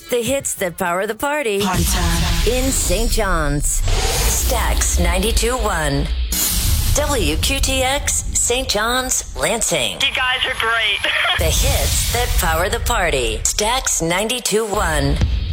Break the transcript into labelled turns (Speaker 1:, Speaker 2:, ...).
Speaker 1: The hits that power the party.
Speaker 2: Party time.
Speaker 1: In St. John's. Stax 92.1. WQTX, St. John's, Lansing.
Speaker 3: You guys are great.
Speaker 1: The hits that power the party. Stax 92.1.